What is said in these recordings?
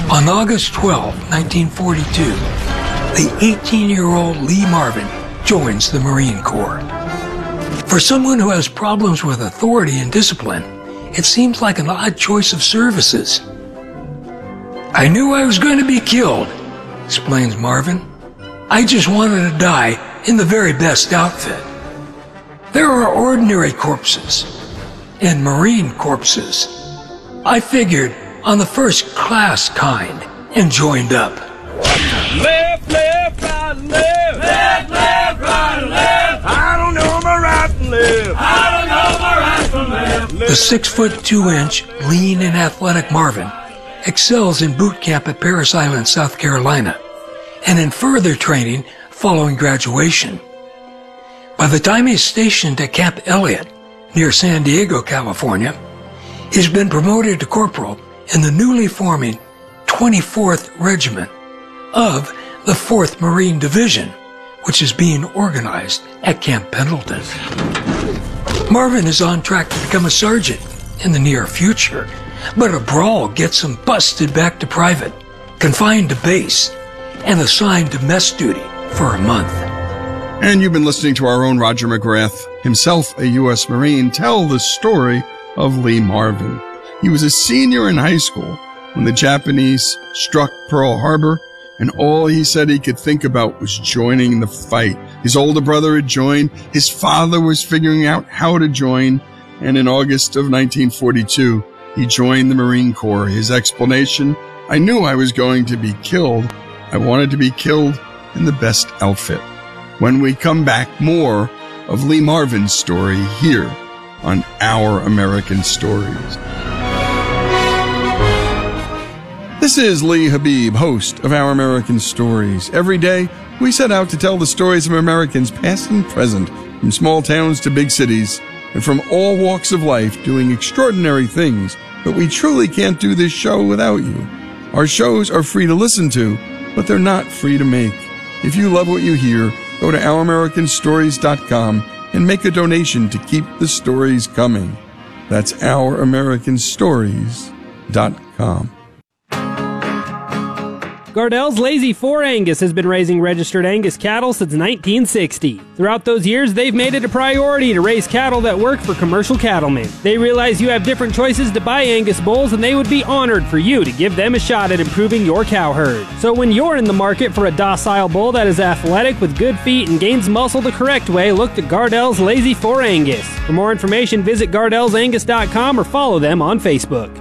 On August 12, 1942, the 18-year-old Lee Marvin joins the Marine Corps. For someone who has problems with authority and discipline, it seems like an odd choice of services. "I knew I was going to be killed," explains Marvin. "I just wanted to die in the very best outfit." There are ordinary corpses and Marine corpses. I figured on the first class kind and joined up. Left, left, right, left. Left, left, right, left. I don't know my right and left. I don't know my right from left. The 6'2" lean and athletic Marvin excels in boot camp at Parris Island, South Carolina, and in further training following graduation. By the time he's stationed at Camp Elliott near San Diego, California, he's been promoted to corporal in the newly forming 24th Regiment of the 4th Marine Division, which is being organized at Camp Pendleton. Marvin is on track to become a sergeant in the near future, but a brawl gets him busted back to private, confined to base, and assigned to mess duty for a month. And you've been listening to our own Roger McGrath, himself a U.S. Marine, tell the story of Lee Marvin. He was a senior in high school when the Japanese struck Pearl Harbor, and all he said he could think about was joining the fight. His older brother had joined, his father was figuring out how to join, and in August of 1942, he joined the Marine Corps. His explanation: "I knew I was going to be killed. I wanted to be killed in the best outfit." When we come back, more of Lee Marvin's story here on Our American Stories. This is Lee Habib, host of Our American Stories. Every day, we set out to tell the stories of Americans past and present, from small towns to big cities, and from all walks of life doing extraordinary things. But we truly can't do this show without you. Our shows are free to listen to, but they're not free to make. If you love what you hear, go to OurAmericanStories.com and make a donation to keep the stories coming. That's OurAmericanStories.com. Gardell's Lazy 4 Angus has been raising registered Angus cattle since 1960. Throughout those years, they've made it a priority to raise cattle that work for commercial cattlemen. They realize you have different choices to buy Angus bulls, and they would be honored for you to give them a shot at improving your cow herd. So when you're in the market for a docile bull that is athletic with good feet and gains muscle the correct way, look to Gardell's Lazy 4 Angus. For more information, visit GardellsAngus.com or follow them on Facebook.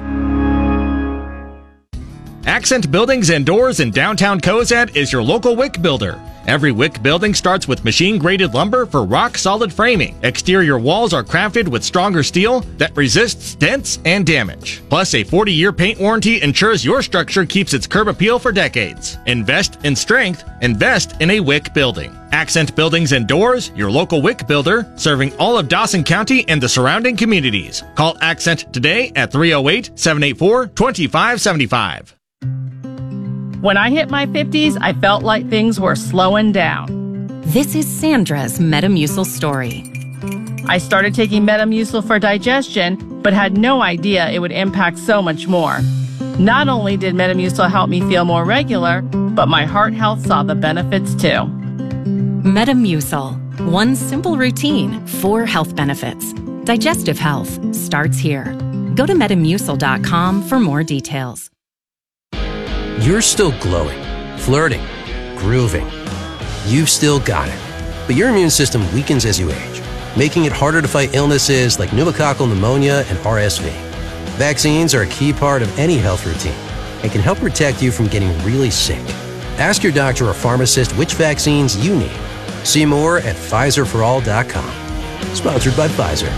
Accent Buildings and Doors in downtown Cozad is your local wick builder. Every wick building starts with machine-graded lumber for rock-solid framing. Exterior walls are crafted with stronger steel that resists dents and damage. Plus, a 40-year paint warranty ensures your structure keeps its curb appeal for decades. Invest in strength. Invest in a wick building. Accent Buildings and Doors, your local wick builder, serving all of Dawson County and the surrounding communities. Call Accent today at 308-784-2575. When I hit my 50s, I felt like things were slowing down. This is Sandra's Metamucil story. I started taking Metamucil for digestion, but had no idea it would impact so much more. Not only did Metamucil help me feel more regular, but my heart health saw the benefits too. Metamucil. One simple routine, 4 health benefits. Digestive health starts here. Go to Metamucil.com for more details. You're still glowing, flirting, grooving. You've still got it. But your immune system weakens as you age, making it harder to fight illnesses like pneumococcal pneumonia and RSV. Vaccines are a key part of any health routine and can help protect you from getting really sick. Ask your doctor or pharmacist which vaccines you need. See more at PfizerForAll.com. Sponsored by Pfizer.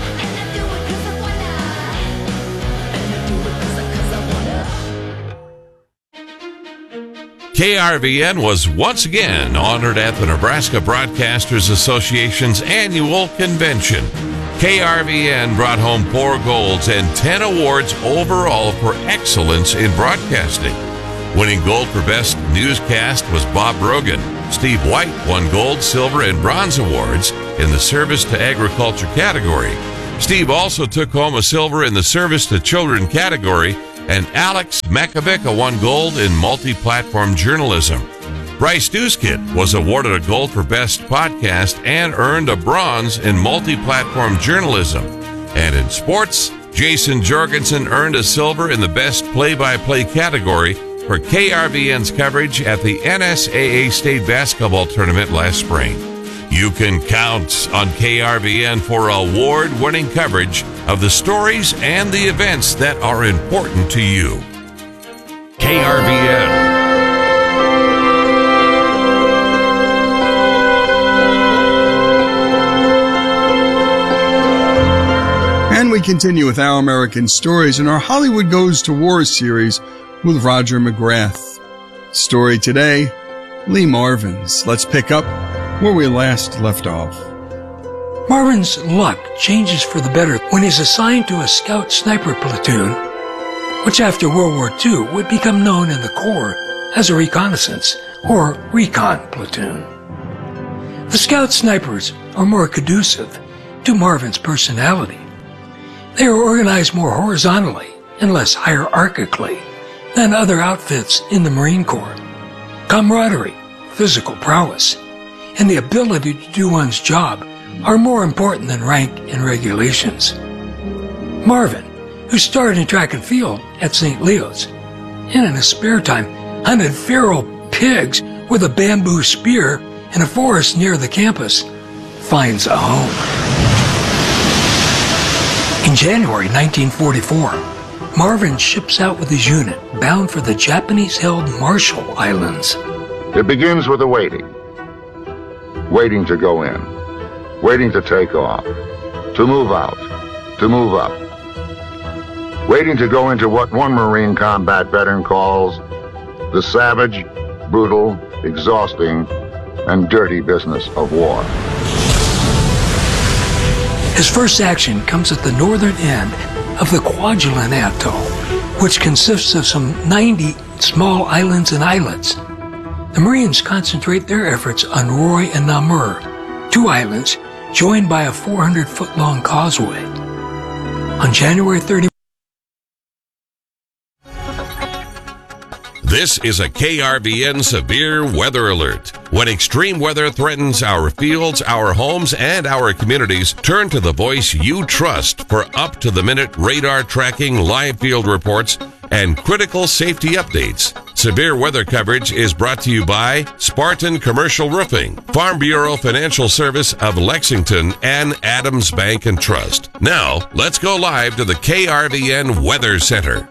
KRVN was once again honored at the Nebraska Broadcasters Association's annual convention. KRVN brought home 4 golds and 10 awards overall for excellence in broadcasting. Winning gold for Best Newscast was Bob Brogan. Steve White won gold, silver, and bronze awards in the Service to Agriculture category. Steve also took home a silver in the Service to Children category and Alex Makovica won gold in multi-platform journalism. Bryce Dooskid was awarded a gold for Best Podcast and earned a bronze in multi-platform journalism. And in sports, Jason Jorgensen earned a silver in the Best Play-by-Play category for KRVN's coverage at the NSAA State Basketball Tournament last spring. You can count on KRVN for award-winning coverage of the stories and the events that are important to you. KRVN. And we continue with Our American Stories in our Hollywood Goes to War series with Roger McGrath. Story today, Lee Marvin's. Let's pick up where we last left off. Marvin's luck changes for the better when he's assigned to a scout sniper platoon, which after World War II would become known in the Corps as a reconnaissance or recon platoon. The scout snipers are more conducive to Marvin's personality. They are organized more horizontally and less hierarchically than other outfits in the Marine Corps. Camaraderie, physical prowess, and the ability to do one's job are more important than rank and regulations. Marvin, who started in track and field at St. Leo's, and in his spare time hunted feral pigs with a bamboo spear in a forest near the campus, finds a home. In January 1944, Marvin ships out with his unit bound for the Japanese-held Marshall Islands. It begins with a waiting. Waiting to go in. Waiting to take off. To move out. To move up. Waiting to go into what one Marine combat veteran calls the savage, brutal, exhausting, and dirty business of war. His first action comes at the northern end of the Kwajalein Atoll, which consists of some 90 small islands and islets. The Marines concentrate their efforts on Roy and Namur, two islands joined by a 400-foot-long causeway. On January 30, This is a KRVN severe weather alert. When extreme weather threatens our fields, our homes, and our communities, turn to the voice you trust for up-to-the-minute radar tracking, live field reports, and critical safety updates. Severe weather coverage is brought to you by Spartan Commercial Roofing, Farm Bureau Financial Service of Lexington, and Adams Bank and Trust. Now, let's go live to the KRVN Weather Center.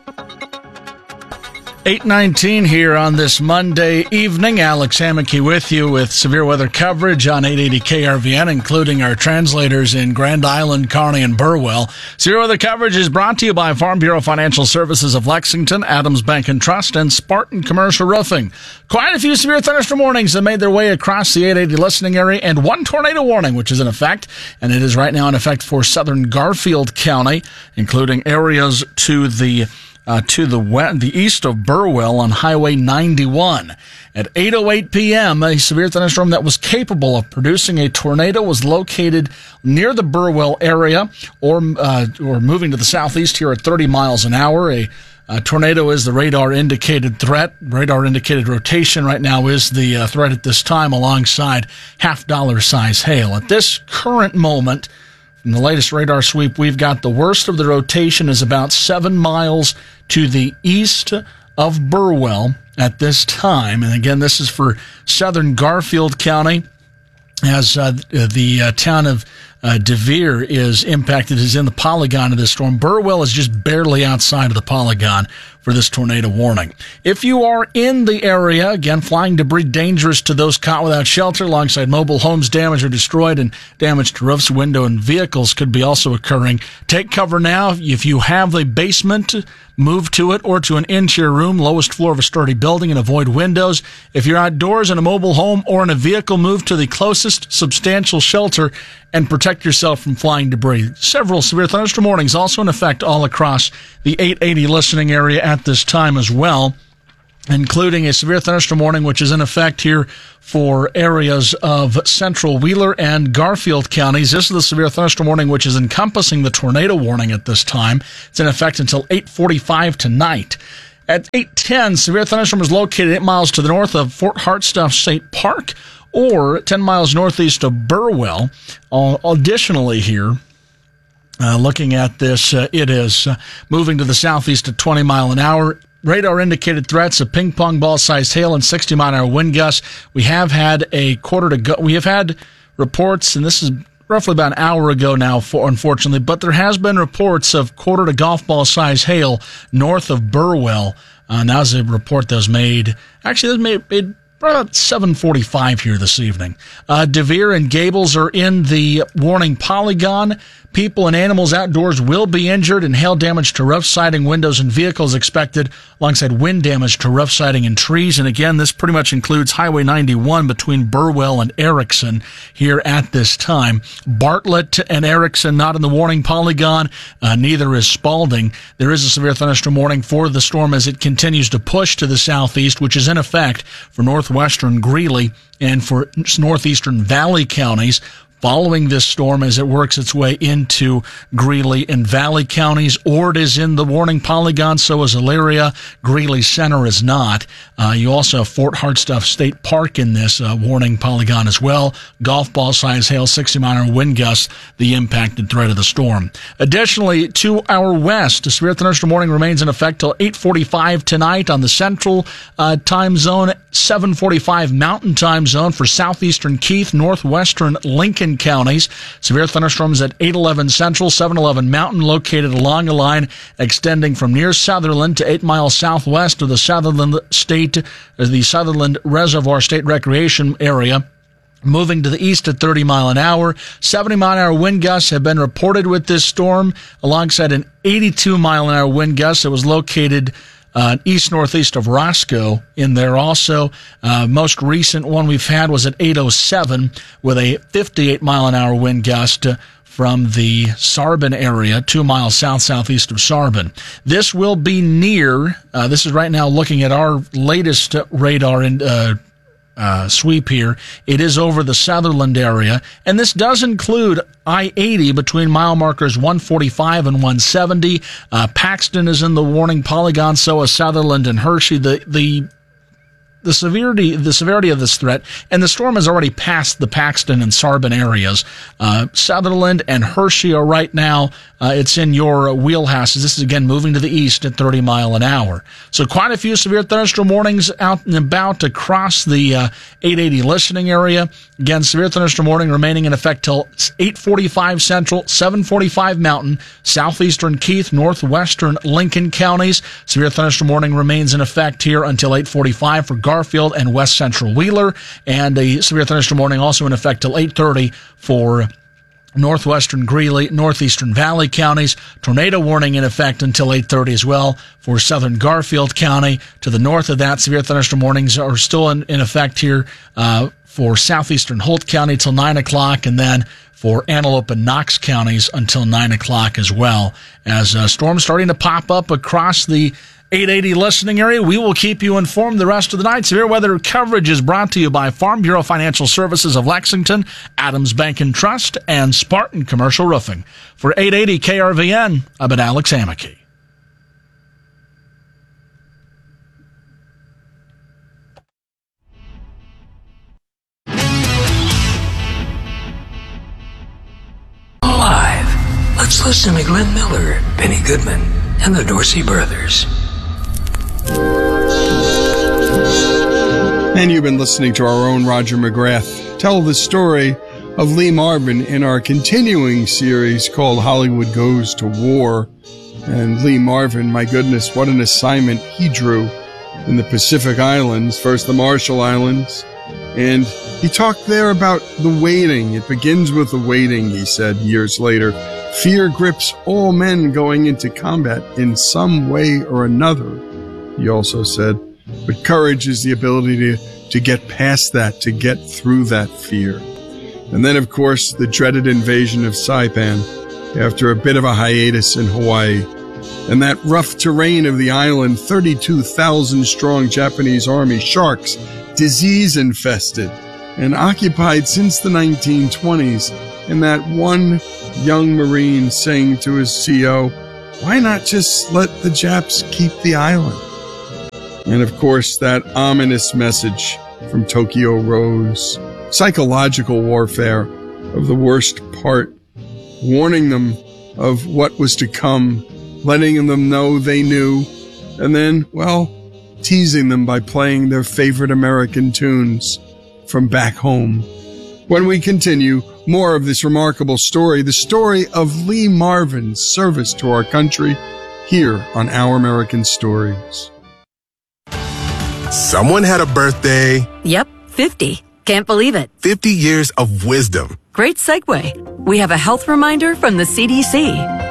8:19 here on this Monday evening. Alex Hammocky with you with severe weather coverage on 880 KRVN, including our translators in Grand Island, Kearney, and Burwell. Severe weather coverage is brought to you by Farm Bureau Financial Services of Lexington, Adams Bank and Trust, and Spartan Commercial Roofing. Quite a few severe thunderstorm warnings have made their way across the 880 listening area, and one tornado warning, which is in effect, and it is right now in effect for southern Garfield County, including areas to the east of Burwell on Highway 91. At 8:08 p.m., a severe thunderstorm that was capable of producing a tornado was located near the Burwell area, or moving to the southeast here at 30 miles an hour. A tornado is the radar-indicated threat. Radar-indicated rotation right now is the threat at this time, alongside half-dollar size hail. At this current moment, from the latest radar sweep we've got, the worst of the rotation is about 7 miles to the east of Burwell at this time. And again, this is for southern Garfield County, as the town of DeVere is impacted, is in the polygon of this storm. Burwell is just barely outside of the polygon for this tornado warning. If you are in the area, again, flying debris dangerous to those caught without shelter, alongside mobile homes damaged or destroyed, and damage to roofs, window, and vehicles could be also occurring. Take cover now. If you have a basement, move to it or to an interior room, lowest floor of a sturdy building, and avoid windows. If you're outdoors in a mobile home or in a vehicle, move to the closest substantial shelter and protect yourself from flying debris. Several severe thunderstorm warnings also in effect all across the 880 listening area at this time as well. including a severe thunderstorm warning, which is in effect here for areas of central Wheeler and Garfield counties. This is the severe thunderstorm warning, which is encompassing the tornado warning at this time. It's in effect until 8:45 tonight. At 8:10, severe thunderstorm is located 8 miles to the north of Fort Hartsuff State Park, or 10 miles northeast of Burwell. Additionally here, looking at this, it is moving to the southeast at 20 mile an hour. Radar indicated threats of ping pong ball sized hail and 60 mile an hour wind gusts. We have had a quarter to go. We have had reports, and this is roughly about an hour ago now, unfortunately, but there has been reports of quarter to golf ball size hail north of Burwell. That was a report that was made. Actually, that was made about 7:45 here this evening. DeVere and Gables are in the warning polygon. People and animals outdoors will be injured, and hail damage to roof siding, windows, and vehicles expected, alongside wind damage to roof siding and trees. And again, this pretty much includes Highway 91 between Burwell and Erickson here at this time. Bartlett and Erickson not in the warning polygon. Neither is Spalding. There is a severe thunderstorm warning for the storm as it continues to push to the southeast, which is in effect for northwestern Greeley and for northeastern Valley counties. Following this storm as it works its way into Greeley and Valley counties. Ord is in the warning polygon, so is Elyria. Greeley Center is not. You also have Fort Hartsuff State Park in this warning polygon as well. Golf ball size hail, 60 mile an hour wind gusts, the impacted threat of the storm. Additionally, to our west, a severe thunderstorm warning remains in effect till 8:45 tonight on the central time zone, 7:45 mountain time zone for southeastern Keith, northwestern Lincoln counties. Severe thunderstorms at 8:11 Central, 7:11 Mountain, located along a line extending from near Sutherland to 8 miles southwest of the Sutherland Reservoir State Recreation Area. Moving to the east at 30 mile an hour. 70 mile an hour wind gusts have been reported with this storm, alongside an 82 mile an hour wind gust that was located east-northeast of Roscoe in there also. Most recent one we've had was at 8:07 with a 58 mile an hour wind gust from the Sarbin area, 2 miles south-southeast of Sarbin. This will be near, this is right now looking at our latest radar sweep here. It is over the Sutherland area, and this does include I-80 between mile markers 145 and 170. Paxton is in the warning polygon, so is Sutherland and Hershey. The severity of this threat, and the storm has already passed the Paxton and Sarbin areas. Sutherland and Hershey are right now, it's in your wheelhouses. This is again moving to the east at 30 mile an hour. So quite a few severe thunderstorm warnings out and about across the 880 listening area. Again, severe thunderstorm warning remaining in effect till 8:45 Central, 7:45 Mountain, southeastern Keith, northwestern Lincoln counties. Severe thunderstorm warning remains in effect here until 8:45 for Garfield and west central Wheeler, and a severe thunderstorm warning also in effect till 8:30 for northwestern Greeley, northeastern Valley counties. Tornado warning in effect until 8:30 as well for southern Garfield County. To the north of that, severe thunderstorm warnings are still in effect here for southeastern Holt County till 9 o'clock, and then for Antelope and Knox counties until 9 o'clock as well. As storms starting to pop up across the 880 listening area, we will keep you informed the rest of the night. Severe weather coverage is brought to you by Farm Bureau Financial Services of Lexington, Adams Bank and Trust, and Spartan Commercial Roofing. For 880 KRVN, I've been Alex Hammocky. Live. Let's listen to Glenn Miller, Benny Goodman, and the Dorsey Brothers. And you've been listening to our own Roger McGrath tell the story of Lee Marvin in our continuing series called Hollywood Goes to War. And Lee Marvin, my goodness, what an assignment he drew in the Pacific Islands, first the Marshall Islands. And he talked there about the waiting. It begins with the waiting, he said years later. Fear grips all men going into combat in some way or another, he also said. But courage is the ability to get past that, to get through that fear. And then, of course, the dreaded invasion of Saipan after a bit of a hiatus in Hawaii. In that rough terrain of the island, 32,000 strong Japanese army, sharks, disease infested, and occupied since the 1920s, and that one young Marine saying to his CO, why not just let the Japs keep the island? And of course, that ominous message from Tokyo rose, psychological warfare of the worst part, warning them of what was to come, letting them know they knew, and then, well, teasing them by playing their favorite American tunes from back home. When we continue, more of this remarkable story, the story of Lee Marvin's service to our country, here on Our American Stories. Someone had a birthday. Yep, 50. Can't believe it. 50 years of wisdom. Great segue. We have a health reminder from the CDC.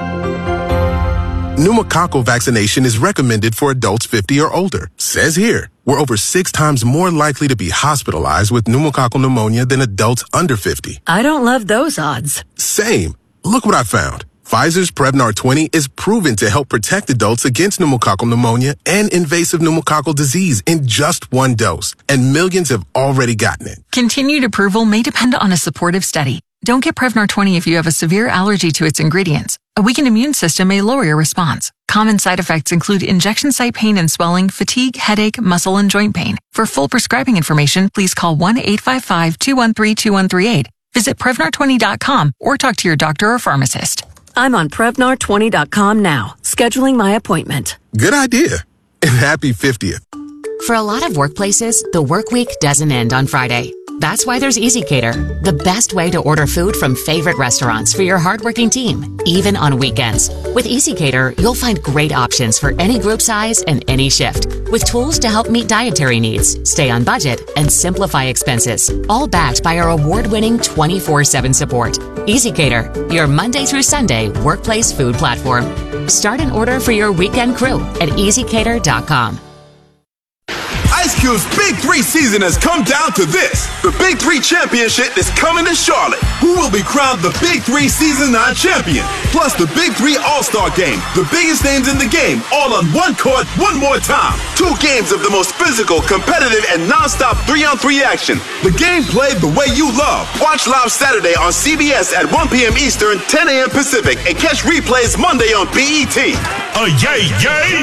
Pneumococcal vaccination is recommended for adults 50 or older. Says here, we're over 6 times more likely to be hospitalized with pneumococcal pneumonia than adults under 50. I don't love those odds. Same. Look what I found. Pfizer's Prevnar 20 is proven to help protect adults against pneumococcal pneumonia and invasive pneumococcal disease in just 1 dose, and millions have already gotten it. Continued approval may depend on a supportive study. Don't get Prevnar 20 if you have a severe allergy to its ingredients. A weakened immune system may lower your response. Common side effects include injection site pain and swelling, fatigue, headache, muscle, and joint pain. For full prescribing information, please call 1-855-213-2138. Visit Prevnar20.com or talk to your doctor or pharmacist. I'm on Prevnar20.com now, scheduling my appointment. Good idea. And happy 50th. For a lot of workplaces, the work week doesn't end on Friday. That's why there's EasyCater, the best way to order food from favorite restaurants for your hardworking team, even on weekends. With EasyCater, you'll find great options for any group size and any shift, with tools to help meet dietary needs, stay on budget, and simplify expenses, all backed by our award-winning 24/7 support. EasyCater, your Monday through Sunday workplace food platform. Start an order for your weekend crew at EasyCater.com. Ice Cube's Big 3 season has come down to this. The Big 3 Championship is coming to Charlotte. Who will be crowned the Big 3 Season 9 champion? Plus the Big 3 All-Star Game. The biggest names in the game, all on one court, one more time. 2 games of the most physical, competitive, and non-stop 3-on-3 action. The game played the way you love. Watch live Saturday on CBS at 1 p.m. Eastern, 10 a.m. Pacific, and catch replays Monday on BET. Yay, yay!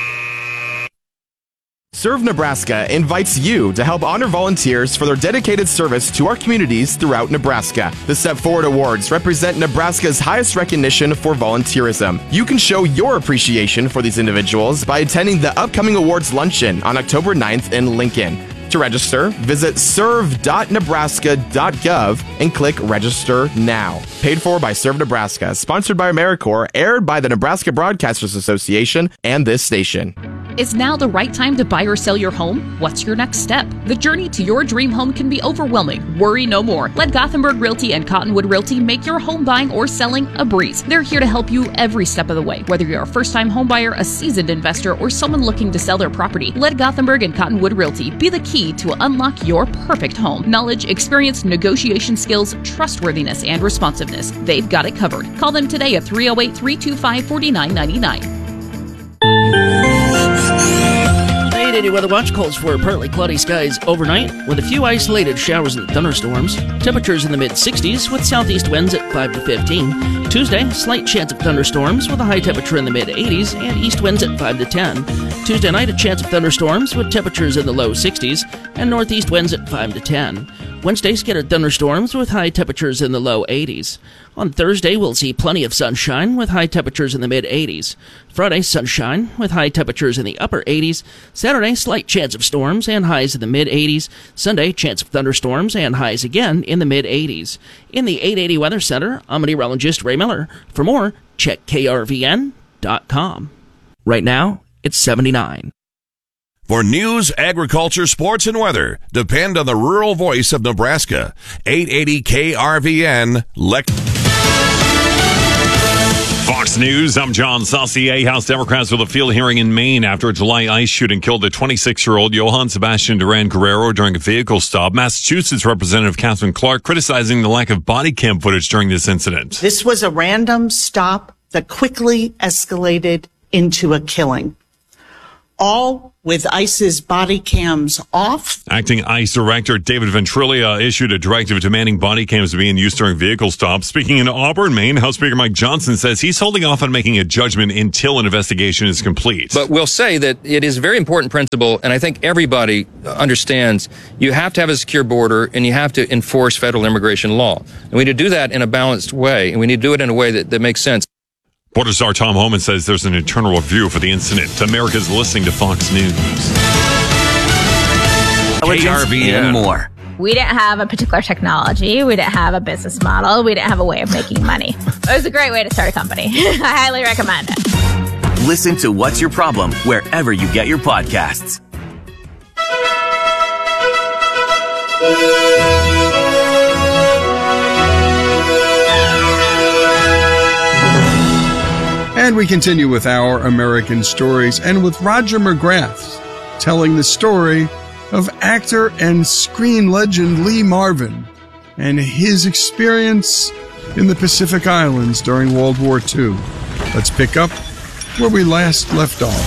Serve Nebraska invites you to help honor volunteers for their dedicated service to our communities throughout Nebraska. The Step Forward Awards represent Nebraska's highest recognition for volunteerism. You can show your appreciation for these individuals by attending the upcoming awards luncheon on October 9th in Lincoln. To register, visit serve.nebraska.gov and click Register Now. Paid for by Serve Nebraska, sponsored by AmeriCorps, aired by the Nebraska Broadcasters Association and this station. Is now the right time to buy or sell your home? What's your next step? The journey to your dream home can be overwhelming. Worry no more. Let Gothenburg Realty and Cottonwood Realty make your home buying or selling a breeze. They're here to help you every step of the way. Whether you're a first-time home buyer, a seasoned investor, or someone looking to sell their property, let Gothenburg and Cottonwood Realty be the key to unlock your perfect home. Knowledge, experience, negotiation skills, trustworthiness, and responsiveness. They've got it covered. Call them today at 308-325-4999. 880 Weather Watch calls for partly cloudy skies overnight with a few isolated showers and thunderstorms. Temperatures in the mid-60s with southeast winds at 5 to 15. Tuesday, slight chance of thunderstorms with a high temperature in the mid-80s and east winds at 5 to 10. Tuesday night, a chance of thunderstorms with temperatures in the low 60s and northeast winds at 5 to 10. Wednesday, scattered thunderstorms with high temperatures in the low 80s. On Thursday, we'll see plenty of sunshine with high temperatures in the mid-80s. Friday, sunshine with high temperatures in the upper 80s. Saturday, slight chance of storms and highs in the mid-80s. Sunday, chance of thunderstorms and highs again in the mid-80s. In the 880 Weather Center, I'm meteorologist Ray Miller. For more, check krvn.com. Right now, it's 79. For news, agriculture, sports, and weather, depend on the rural voice of Nebraska. 880 KRVN, Fox News, I'm John Saucier. House Democrats with a field hearing in Maine after a July ice shooting killed a 26-year-old Johann Sebastian Duran Guerrero during a vehicle stop. Massachusetts Representative Catherine Clark criticizing the lack of body cam footage during this incident. This was a random stop that quickly escalated into a killing. All with ICE's body cams off. Acting ICE Director David Ventrilia issued a directive demanding body cams be in use during vehicle stops. Speaking in Auburn, Maine, House Speaker Mike Johnson says he's holding off on making a judgment until an investigation is complete. But we'll say that it is a very important principle, and I think everybody understands you have to have a secure border and you have to enforce federal immigration law. And we need to do that in a balanced way, and we need to do it in a way that makes sense. Border Star Tom Homan says there's an internal review for the incident. America's listening to Fox News. KRVN and more. We didn't have a particular technology. We didn't have a business model. We didn't have a way of making money. It was a great way to start a company. I highly recommend it. Listen to What's Your Problem wherever you get your podcasts. And we continue with our American stories and with Roger McGrath telling the story of actor and screen legend Lee Marvin and his experience in the Pacific Islands during World War II. Let's pick up where we last left off.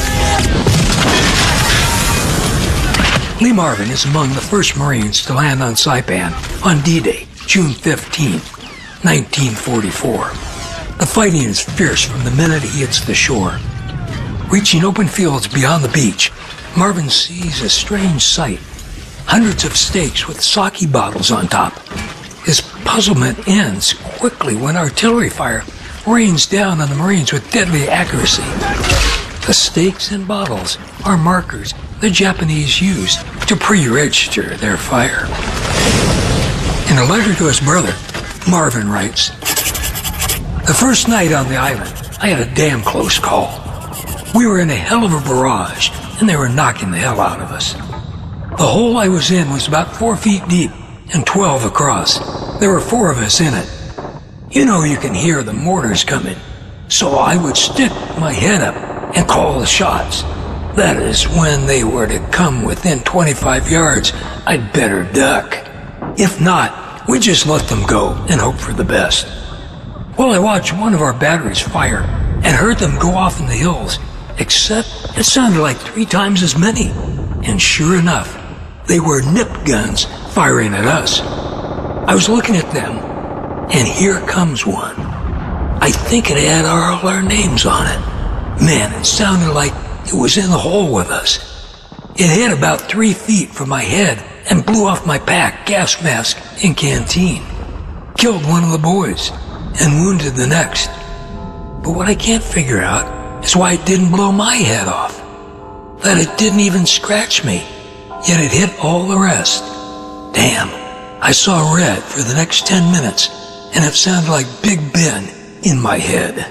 Lee Marvin is among the first Marines to land on Saipan on D-Day, June 15, 1944. The fighting is fierce from the minute he hits the shore. Reaching open fields beyond the beach, Marvin sees a strange sight. Hundreds of stakes with sake bottles on top. His puzzlement ends quickly when artillery fire rains down on the Marines with deadly accuracy. The stakes and bottles are markers the Japanese used to pre-register their fire. In a letter to his brother, Marvin writes, "The first night on the island, I had a damn close call. We were in a hell of a barrage, and they were knocking the hell out of us. The hole I was in was about 4 feet deep and 12 across. There were 4 of us in it. You know you can hear the mortars coming, so I would stick my head up and call the shots. That is, when they were to come within 25 yards, I'd better duck. If not, we just let them go and hope for the best. Well, I watched one of our batteries fire and heard them go off in the hills, except it sounded like 3 times as many. And sure enough, they were nip guns firing at us. I was looking at them, and here comes one. I think it had all our names on it. Man, it sounded like it was in the hole with us. It hit about 3 feet from my head and blew off my pack, gas mask, and canteen. Killed one of the boys and wounded the next. But what I can't figure out is why it didn't blow my head off. That it didn't even scratch me, yet it hit all the rest. Damn, I saw red for the next 10 minutes, and it sounded like Big Ben in my head."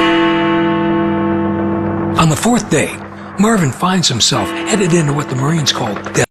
On the 4th day, Marvin finds himself headed into what the Marines call death.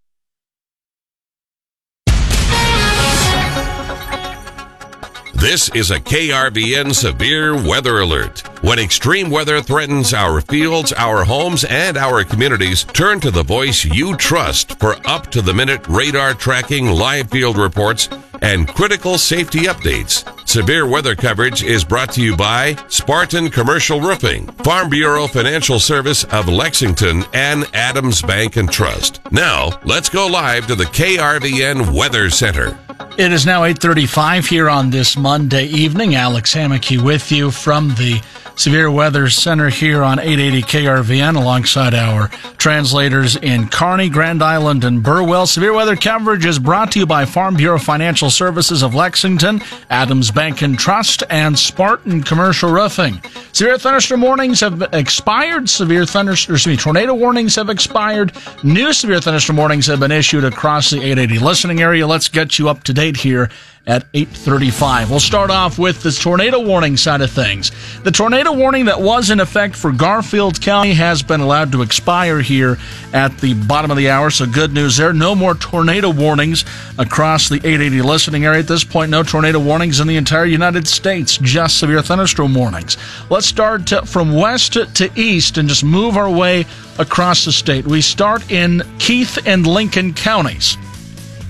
This is a KRVN severe weather alert. When extreme weather threatens our fields, our homes, and our communities, turn to the voice you trust for up-to-the-minute radar tracking, live field reports, and critical safety updates. Severe weather coverage is brought to you by Spartan Commercial Roofing, Farm Bureau Financial Service of Lexington, and Adams Bank and Trust. Now, let's go live to the KRVN Weather Center. It is now 8:35 here on this Monday evening. Alex Hammocky with you from the Severe Weather Center here on 880 KRVN alongside our translators in Kearney, Grand Island, and Burwell. Severe weather coverage is brought to you by Farm Bureau Financial Services of Lexington, Adams Bank and Trust, and Spartan Commercial Roofing. Severe thunderstorm warnings have expired. Tornado warnings have expired. New severe thunderstorm warnings have been issued across the 880 listening area. Let's get you up to date here at 8:35. We'll start off with the tornado warning side of things. The tornado warning that was in effect for Garfield County has been allowed to expire here at the bottom of the hour, so good news there. No more tornado warnings across the 880 listening area. At this point, no tornado warnings in the entire United States, just severe thunderstorm warnings. Let's start from west to east and just move our way across the state. We start in Keith and Lincoln counties.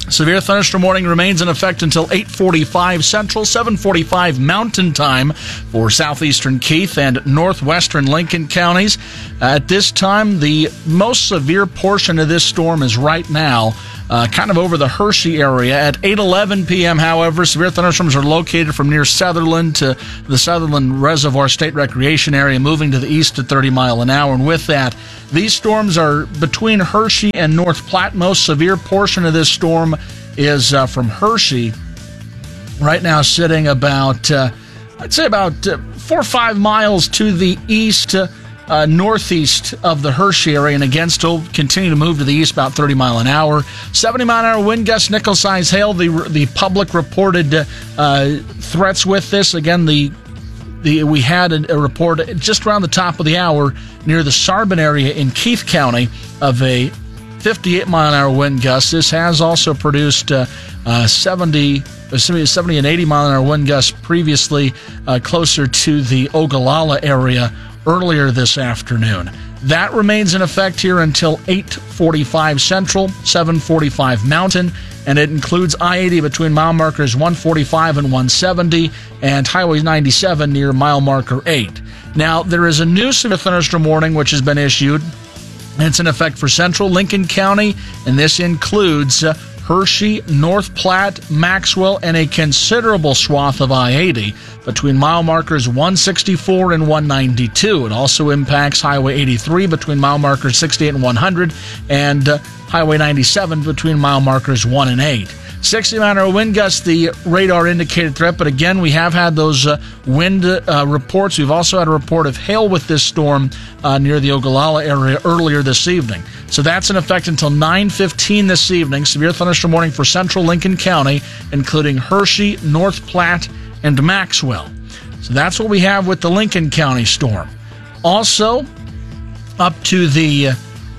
Severe thunderstorm warning remains in effect until 8:45 Central, 7:45 Mountain Time for southeastern Keith and northwestern Lincoln counties. At this time, the most severe portion of this storm is right now kind of over the Hershey area. At 8:11 p.m., however, severe thunderstorms are located from near Sutherland to the Sutherland Reservoir State Recreation Area, moving to the east at 30 miles an hour. And with that, these storms are between Hershey and North Platte. Most severe portion of this storm is from Hershey. Right now sitting about, I'd say about 4 or 5 miles to the east, northeast of the Hershey area, and again still continue to move to the east about 30 miles an hour. 70 mile an hour wind gusts, nickel-size hail. The public reported threats with this. Again, we had a report just around the top of the hour near the Sarbin area in Keith County of a 58 mile an hour wind gust. This has also produced 70 and 80 mile an hour wind gusts previously closer to the Ogallala area earlier this afternoon. That remains in effect here until 8:45 Central, 7:45 Mountain, and it includes I-80 between mile markers 145 and 170 and Highway 97 near mile marker 8. Now, there is a new severe thunderstorm warning which has been issued. It's in effect for central Lincoln County, and this includes Hershey, North Platte, Maxwell, and a considerable swath of I-80 between mile markers 164 and 192. It also impacts Highway 83 between mile markers 68 and 100, and Highway 97 between mile markers 1 and 8. 60 mile an hour wind gusts, the radar indicated threat, but again, we have had those wind reports. We've also had a report of hail with this storm near the Ogallala area earlier this evening. So that's in effect until 9:15 this evening. Severe thunderstorm warning for central Lincoln County, including Hershey, North Platte, and Maxwell. So that's what we have with the Lincoln County storm. Also, up to the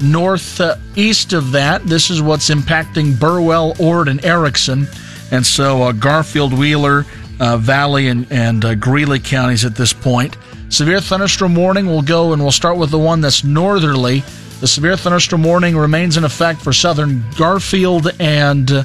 northeast of that, this is what's impacting Burwell, Ord, and Erickson. And so Garfield, Wheeler, Valley, and Greeley counties at this point. Severe thunderstorm warning will go, and we'll start with the one that's northerly. The severe thunderstorm warning remains in effect for southern Garfield and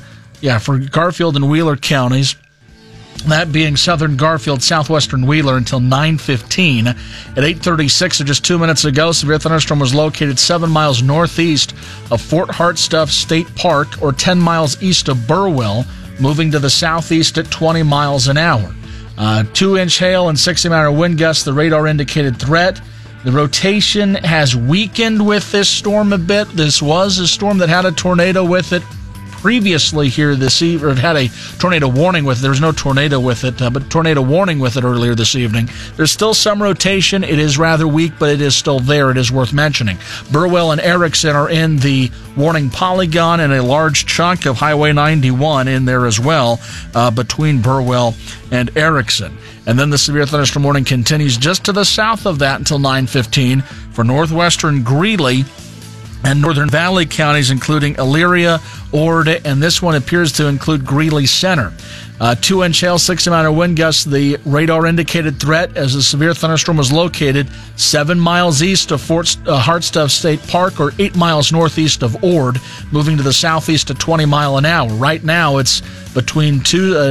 Wheeler counties. That being southern Garfield, southwestern Wheeler until 9:15. At 8:36, or just 2 minutes ago, severe thunderstorm was located 7 miles northeast of Fort Hartstuff State Park, or 10 miles east of Burwell, moving to the southeast at 20 miles an hour. 2-inch hail and 60 mile an hour wind gusts, the radar indicated threat. The rotation has weakened with this storm a bit. This was a storm that had a tornado with it previously here this evening, or it had a tornado warning with it. There was no tornado with it, but tornado warning with it earlier this evening. There's still some rotation. It is rather weak, but it is still there. It is worth mentioning. Burwell and Erickson are in the warning polygon, and a large chunk of Highway 91 in there as well, between Burwell and Erickson. And then the severe thunderstorm warning continues just to the south of that until 9:15 for northwestern Greeley and northern Valley counties, including Elyria, Ord, and this one appears to include Greeley Center. 2-inch hail, 60 mile an hour wind gusts, the radar indicated threat as the severe thunderstorm was located 7 miles east of Fort Hartstuff State Park, or 8 miles northeast of Ord, moving to the southeast at 20 mile an hour. Right now, it's between two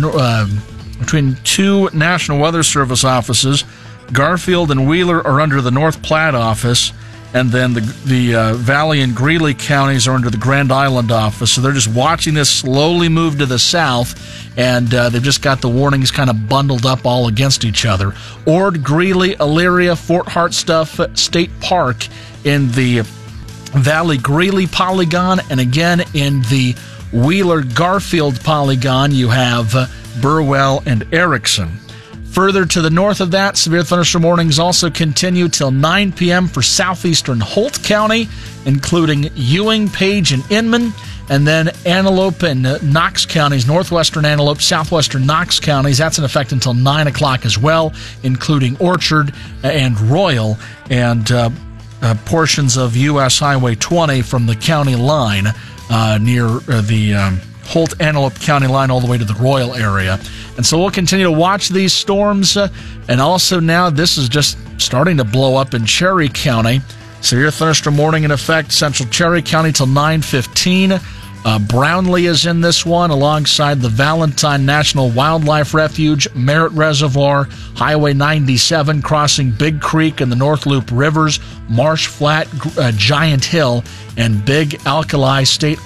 National Weather Service offices. Garfield and Wheeler are under the North Platte office, and then the Valley and Greeley counties are under the Grand Island office. So they're just watching this slowly move to the south, and they've just got the warnings kind of bundled up all against each other. Ord, Greeley, Elyria, Fort Hartstuff State Park in the Valley Greeley polygon, and again in the Wheeler Garfield polygon you have Burwell and Erickson. Further to the north of that, severe thunderstorm warnings also continue till 9 p.m. for southeastern Holt County, including Ewing, Page, and Inman, and then Antelope and Knox counties, northwestern Antelope, southwestern Knox counties. That's in effect until 9 o'clock as well, including Orchard and Royal, and portions of U.S. Highway 20 from the county line near the Holt Antelope County line all the way to the Royal area. And so we'll continue to watch these storms. And also now this is just starting to blow up in Cherry County. Severe thunderstorm warning in effect, central Cherry County till 9:15. Brownlee is in this one, alongside the Valentine National Wildlife Refuge, Merritt Reservoir, Highway 97 crossing Big Creek and the North Loop Rivers, Marsh Flat, Giant Hill, and Big Alkali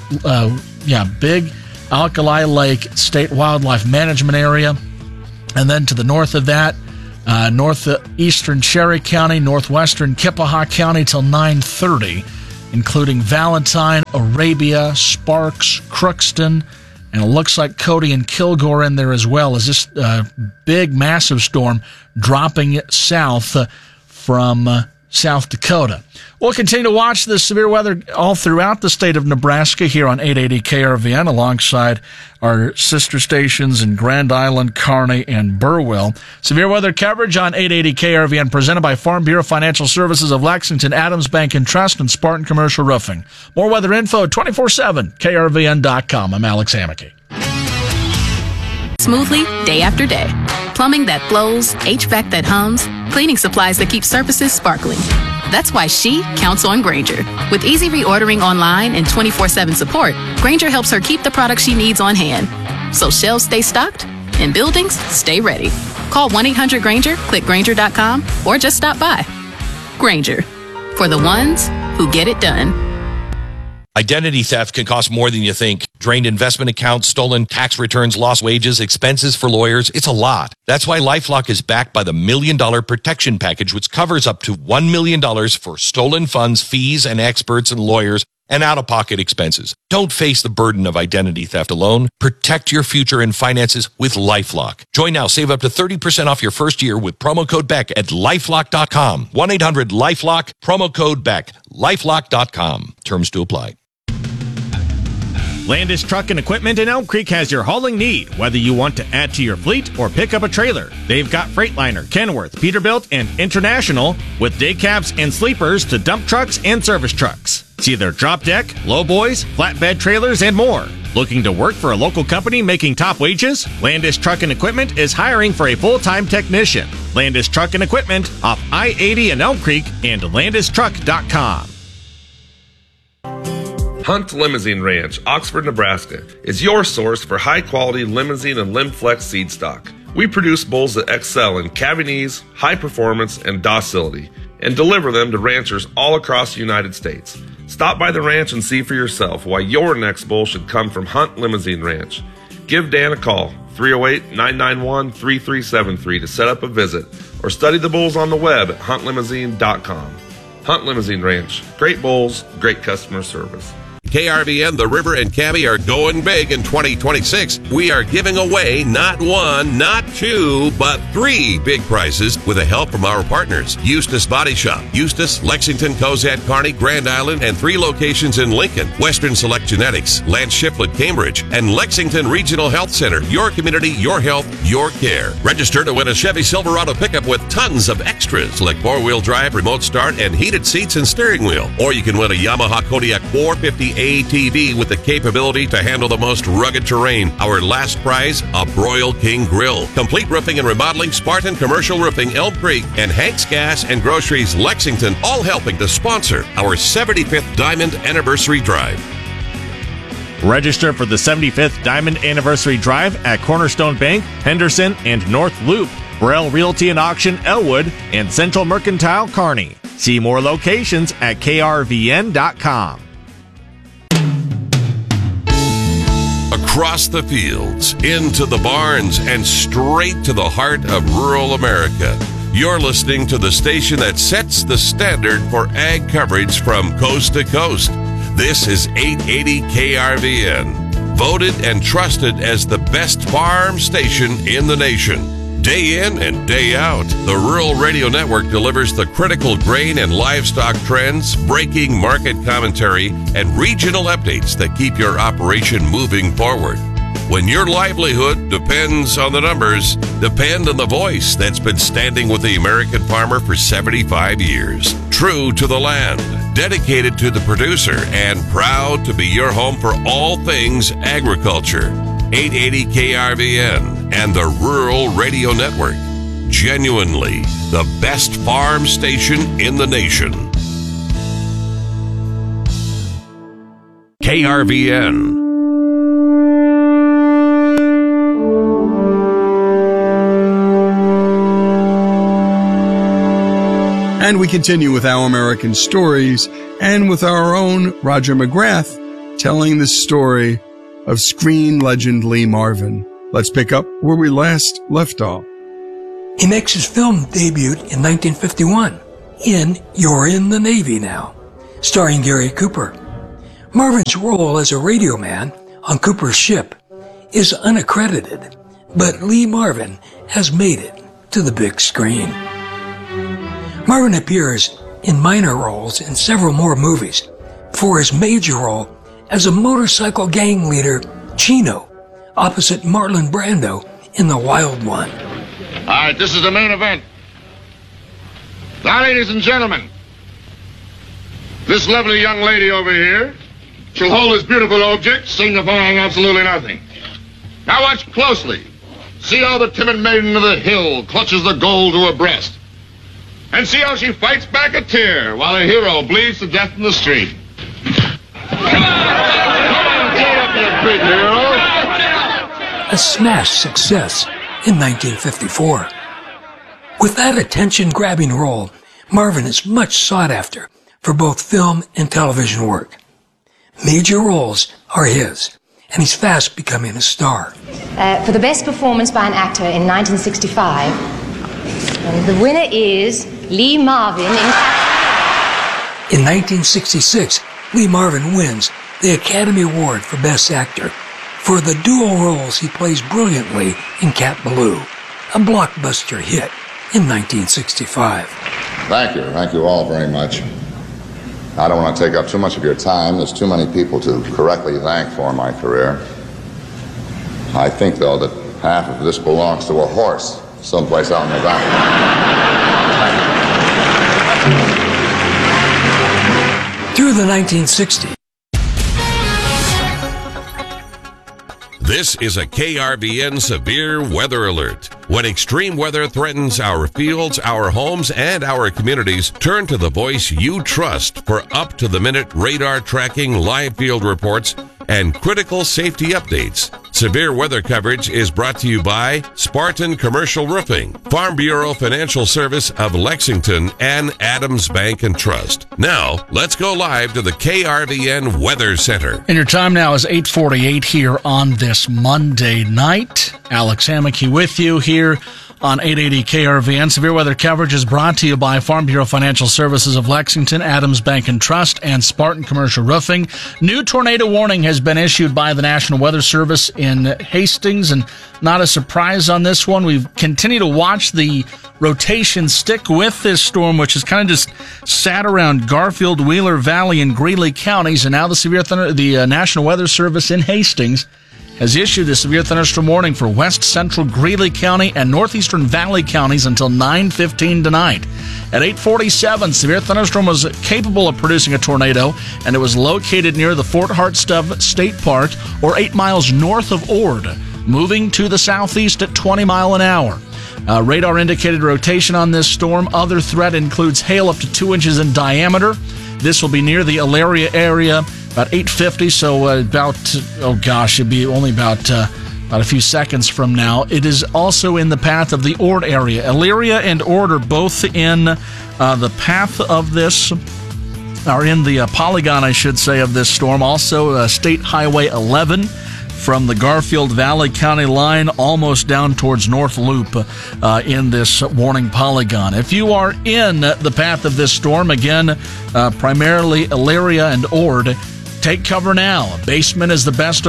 Lake State Wildlife Management Area. And then to the north of that, northeastern Cherry County, northwestern Kippahaw County till 9:30. Including Valentine, Arabia, Sparks, Crookston, and it looks like Cody and Kilgore in there as well, as this big, massive storm dropping south from South Dakota. We'll continue to watch the severe weather all throughout the state of Nebraska here on 880 KRVN alongside our sister stations in Grand Island, Kearney, and Burwell. Severe weather coverage on 880 KRVN presented by Farm Bureau Financial Services of Lexington, Adams Bank and Trust, and Spartan Commercial Roofing. More weather info at 24/7 KRVN.com. I'm Alex Hammocky. Smoothly, day after day. Plumbing that flows, HVAC that hums, cleaning supplies that keep surfaces sparkling. That's why she counts on Grainger. With easy reordering online and 24/7 support, Grainger helps her keep the products she needs on hand. So shelves stay stocked and buildings stay ready. Call 1-800-GRAINGER, click Grainger.com, or just stop by. Grainger, for the ones who get it done. Identity theft can cost more than you think. Drained investment accounts, stolen tax returns, lost wages, expenses for lawyers. It's a lot. That's why LifeLock is backed by the $1 Million Protection Package, which covers up to $1 million for stolen funds, fees, and experts and lawyers, and out-of-pocket expenses. Don't face the burden of identity theft alone. Protect your future and finances with LifeLock. Join now. Save up to 30% off your first year with promo code BECK at LifeLock.com. 1-800-LifeLock, promo code BECK. LifeLock.com. Terms to apply. Landis Truck and Equipment in Elm Creek has your hauling need, whether you want to add to your fleet or pick up a trailer. They've got Freightliner, Kenworth, Peterbilt, and International, with day cabs and sleepers to dump trucks and service trucks. See their drop deck, lowboys, flatbed trailers, and more. Looking to work for a local company making top wages? Landis Truck and Equipment is hiring for a full-time technician. Landis Truck and Equipment off I-80 in Elm Creek and LandisTruck.com. Hunt Limousine Ranch, Oxford, Nebraska, is your source for high-quality limousine and Limflex seed stock. We produce bulls that excel in cavity, high performance, and docility, and deliver them to ranchers all across the United States. Stop by the ranch and see for yourself why your next bull should come from Hunt Limousine Ranch. Give Dan a call, 308-991-3373 to set up a visit, or study the bulls on the web at huntlimousine.com. Hunt Limousine Ranch. Great bulls, great customer service. KRVN, The River, and Cabby are going big in 2026. We are giving away not one, not two, but 3 big prizes with the help from our partners. Eustis Body Shop, Eustis, Lexington, Cozad, Kearney, Grand Island, and 3 locations in Lincoln. Western Select Genetics, Lance Shiflett, Cambridge, and Lexington Regional Health Center. Your community, your health, your care. Register to win a Chevy Silverado pickup with tons of extras like 4-wheel drive, remote start, and heated seats and steering wheel. Or you can win a Yamaha Kodiak 450 ATV with the capability to handle the most rugged terrain. Our last prize, a Broil King Grill. Complete roofing and remodeling, Spartan Commercial Roofing, Elm Creek, and Hank's Gas and Groceries, Lexington, all helping to sponsor our 75th Diamond Anniversary Drive. Register for the 75th Diamond Anniversary Drive at Cornerstone Bank, Henderson, and North Loop, Burrell Realty and Auction, Elwood, and Central Mercantile, Kearney. See more locations at krvn.com. Across the fields, into the barns, and straight to the heart of rural America. You're listening to the station that sets the standard for ag coverage from coast to coast. This is 880 KRVN, voted and trusted as the best farm station in the nation. Day in and day out, the Rural Radio Network delivers the critical grain and livestock trends, breaking market commentary, and regional updates that keep your operation moving forward. When your livelihood depends on the numbers, depend on the voice that's been standing with the American farmer for 75 years. True to the land, dedicated to the producer, and proud to be your home for all things agriculture. 880 KRVN and the Rural Radio Network. Genuinely the best farm station in the nation. KRVN. And we continue with Our American Stories and with our own Roger McGrath telling the story of screen legend Lee Marvin. Let's pick up where we last left off. He makes his film debut in 1951 in You're in the Navy Now, starring Gary Cooper. Marvin's role as a radio man on Cooper's ship is unaccredited, but Lee Marvin has made it to the big screen. Marvin appears in minor roles in several more movies for his major role as a motorcycle gang leader, Chino, opposite Marlon Brando in The Wild One. All right, this is the main event. Now, ladies and gentlemen, this lovely young lady over here shall hold this beautiful object, signifying absolutely nothing. Now watch closely. See how the timid maiden of the hill clutches the goal to her breast. And see how she fights back a tear while a hero bleeds to death in the street. Come on, get up there, big hero. A smash success in 1954. With that attention-grabbing role, Marvin is much sought after for both film and television work. Major roles are his, and he's fast becoming a star. For the best performance by an actor in 1965, and the winner is Lee Marvin In 1966, Lee Marvin wins the Academy Award for Best Actor for the dual roles he plays brilliantly in Cat Ballou, a blockbuster hit in 1965. Thank you all very much. I don't want to take up too much of your time. There's too many people to correctly thank for my career. I think, though, that half of this belongs to a horse someplace out in the valley. Through the 1960s. This is a KRVN severe weather alert. When extreme weather threatens our fields, our homes, and our communities, turn to the voice you trust for up-to-the-minute radar tracking, live field reports, and critical safety updates. Severe weather coverage is brought to you by Spartan Commercial Roofing, Farm Bureau Financial Service of Lexington, and Adams Bank and Trust. Now, let's go live to the KRVN Weather Center. And your time now is 8:48 here on this Monday night. Alex Hammocky with you here on 880 KRVN. Severe weather coverage is brought to you by Farm Bureau Financial Services of Lexington, Adams Bank and Trust, and Spartan Commercial Roofing. New tornado warning has been issued by the National Weather Service in Hastings, and not a surprise on this one. We've continued to watch the rotation stick with this storm, which has kind of just sat around Garfield, Wheeler Valley, and Greeley counties, and now the National Weather Service in Hastings has issued a severe thunderstorm warning for west central Greeley County and northeastern Valley counties until 9:15 tonight. At 8:47, severe thunderstorm was capable of producing a tornado, and it was located near the Fort Hartstub State Park, or 8 miles north of Ord, moving to the southeast at 20 miles an hour. Radar indicated rotation on this storm. Other threat includes hail up to 2 inches in diameter. This will be near the Elyria area about 8:50, so it'd be only about a few seconds from now. It is also in the path of the Ord area. Elyria and Ord are both in the path of this, are in the polygon, I should say, of this storm. Also, State Highway 11 from the Garfield Valley County line almost down towards North Loop in this warning polygon. If you are in the path of this storm, again, primarily Elyria and Ord, take cover now. Basement is the best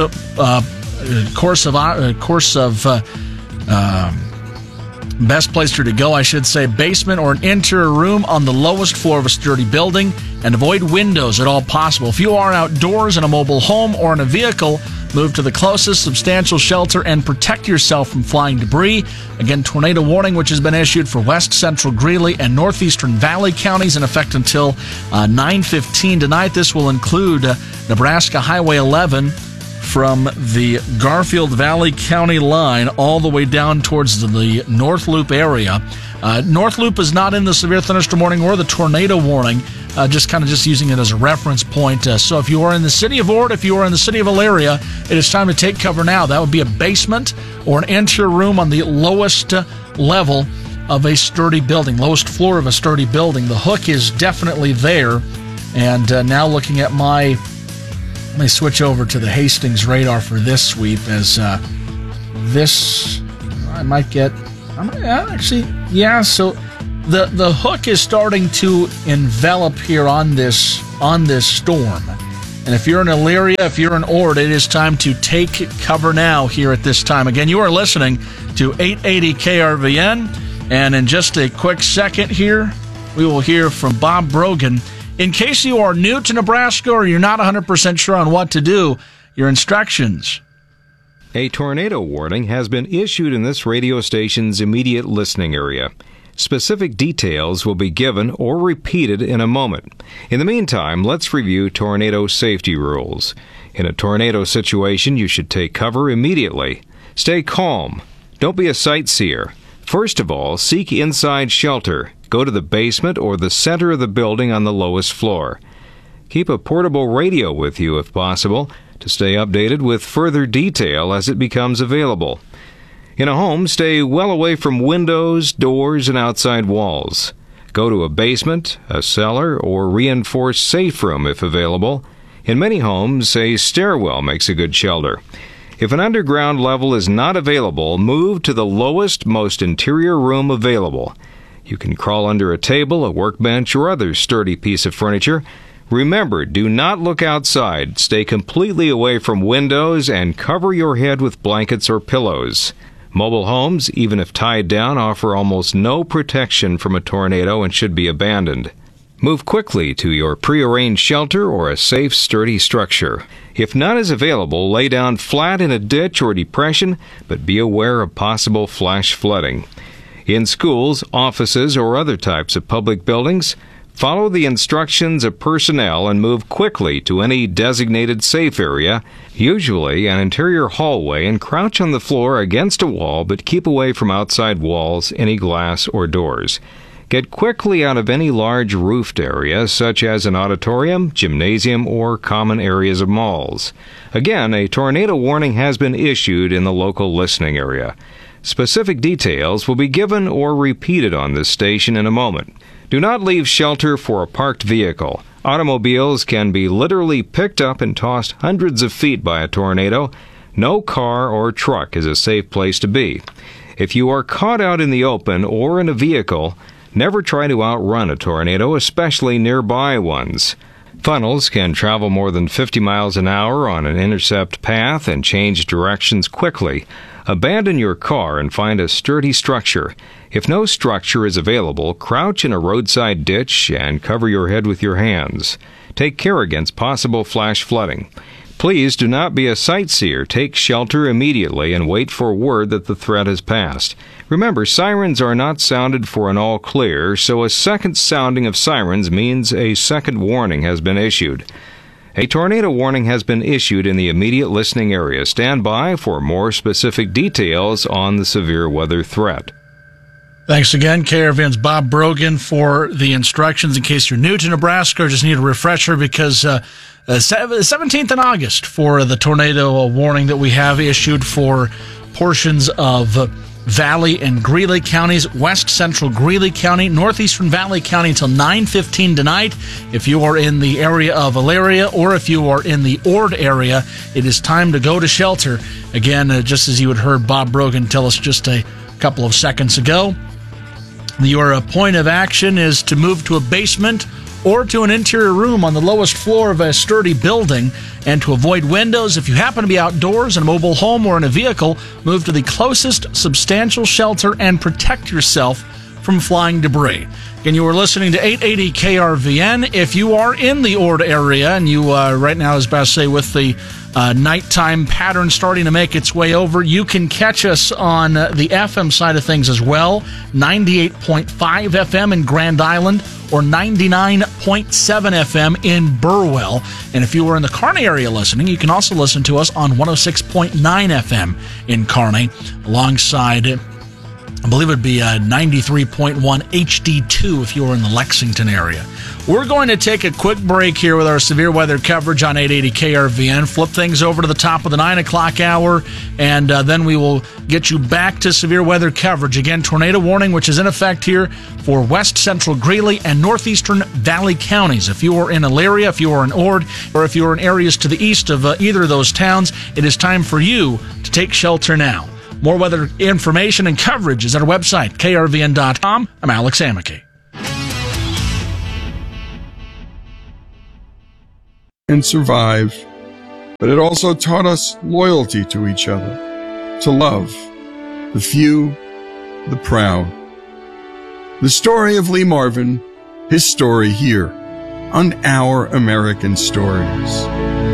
best place for you to go, I should say. Basement or an interior room on the lowest floor of a sturdy building, and avoid windows at all possible. If you are outdoors in a mobile home or in a vehicle, move to the closest substantial shelter and protect yourself from flying debris. Again, tornado warning, which has been issued for west central Greeley and northeastern Valley counties, in effect until 9:15 tonight. This will include Nebraska Highway 11 from the Garfield Valley County line all the way down towards the North Loop area. North Loop is not in the severe thunderstorm warning or the tornado warning, just using it as a reference point. So if you are in the city of Ord, if you are in the city of Elyria, it is time to take cover now. That would be a basement or an interior room on the lowest level of a sturdy building, lowest floor of a sturdy building. The hook is definitely there. And now looking at let me switch over to the Hastings radar for this sweep as this, so the hook is starting to envelop here on this storm. And if you're in Elyria, if you're in Ord, it is time to take cover now here at this time. Again, you are listening to 880 KRVN, and in just a quick second here, we will hear from Bob Brogan. In case you are new to Nebraska or you're not 100% sure on what to do, your instructions. A tornado warning has been issued in this radio station's immediate listening area. Specific details will be given or repeated in a moment. In the meantime, let's review tornado safety rules. In a tornado situation, you should take cover immediately. Stay calm. Don't be a sightseer. First of all, seek inside shelter. Go to the basement or the center of the building on the lowest floor. Keep a portable radio with you if possible to stay updated with further detail as it becomes available. In a home, stay well away from windows, doors, and outside walls. Go to a basement, a cellar, or reinforced safe room if available. In many homes, a stairwell makes a good shelter. If an underground level is not available, move to the lowest, most interior room available. You can crawl under a table, a workbench, or other sturdy piece of furniture. Remember, do not look outside. Stay completely away from windows and cover your head with blankets or pillows. Mobile homes, even if tied down, offer almost no protection from a tornado and should be abandoned. Move quickly to your prearranged shelter or a safe, sturdy structure. If none is available, lay down flat in a ditch or depression, but be aware of possible flash flooding. In schools, offices, or other types of public buildings, follow the instructions of personnel and move quickly to any designated safe area, usually an interior hallway, and crouch on the floor against a wall, but keep away from outside walls, any glass or doors. Get quickly out of any large roofed area, such as an auditorium, gymnasium, or common areas of malls. Again, a tornado warning has been issued in the local listening area. Specific details will be given or repeated on this station in a moment. Do not leave shelter for a parked vehicle. Automobiles can be literally picked up and tossed hundreds of feet by a tornado. No car or truck is a safe place to be. If you are caught out in the open or in a vehicle, never try to outrun a tornado, especially nearby ones. Funnels can travel more than 50 miles an hour on an intercept path and change directions quickly. Abandon your car and find a sturdy structure. If no structure is available, crouch in a roadside ditch and cover your head with your hands. Take care against possible flash flooding. Please do not be a sightseer. Take shelter immediately and wait for word that the threat has passed. Remember, sirens are not sounded for an all clear, so a second sounding of sirens means a second warning has been issued. A tornado warning has been issued in the immediate listening area. Stand by for more specific details on the severe weather threat. Thanks again, KRVN's Bob Brogan, for the instructions. In case you're new to Nebraska or just need a refresher, because 17th in August for the tornado warning that we have issued for portions of Valley and Greeley counties, west central Greeley County, northeastern Valley County until 9:15 tonight. If you are in the area of Elyria or if you are in the Ord area, it is time to go to shelter. Again, just as you had heard Bob Brogan tell us just a couple of seconds ago, your point of action is to move to a basement or to an interior room on the lowest floor of a sturdy building. And to avoid windows, if you happen to be outdoors in a mobile home or in a vehicle, move to the closest substantial shelter and protect yourself from flying debris. Again, you are listening to 880 KRVN. If you are in the Ord area, and you right now, as Beth say, with the nighttime pattern starting to make its way over, you can catch us on the FM side of things as well, 98.5 FM in Grand Island or 99.7 FM in Burwell. And if you are in the Kearney area listening, you can also listen to us on 106.9 FM in Kearney, alongside I believe it would be 93.1 HD2 if you were in the Lexington area. We're going to take a quick break here with our severe weather coverage on 880 KRVN, flip things over to the top of the 9 o'clock hour, and then we will get you back to severe weather coverage. Again, tornado warning, which is in effect here for west central Greeley and northeastern Valley counties. If you are in Elyria, if you are in Ord, or if you are in areas to the east of either of those towns, it is time for you to take shelter now. More weather information and coverage is at our website, krvn.com. I'm Alex Amicky. And survive, but it also taught us loyalty to each other, to love the few, the proud. The story of Lee Marvin, his story here on Our American Stories.